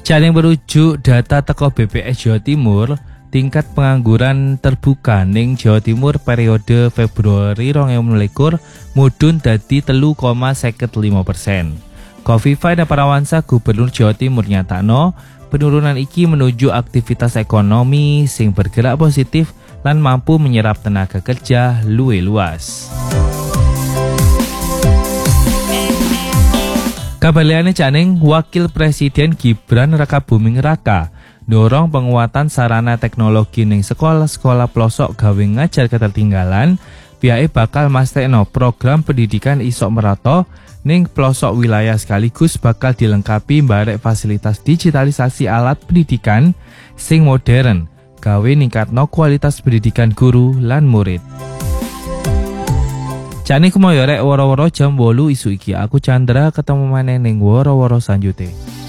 Jane merujuk data teko BPS Jawa Timur, tingkat pengangguran terbuka ning Jawa Timur periode Februari 2021 mudhun dadi 3,55%. Khofifah Indar Parawansa Gubernur Jawa Timur nyatakno penurunan iki menuju aktivitas ekonomi sing bergerak positif lan mampu menyerap tenaga kerja luwih luas. Kabaliane Caning, Wakil Presiden Gibran Rakabuming Raka dorong penguatan sarana teknologi ning sekolah-sekolah pelosok gawe ngajar ketertinggalan. Pihake bakal mastekno program pendidikan isok merata ning pelosok wilayah sekaligus bakal dilengkapi barek fasilitas digitalisasi alat pendidikan sing modern gawe ningkatno kualitas pendidikan guru lan murid. Jane kumoyo rek woro-woro jam 8 isu iki. Aku Chandra ketemu maneh ning woro-woro sanjute.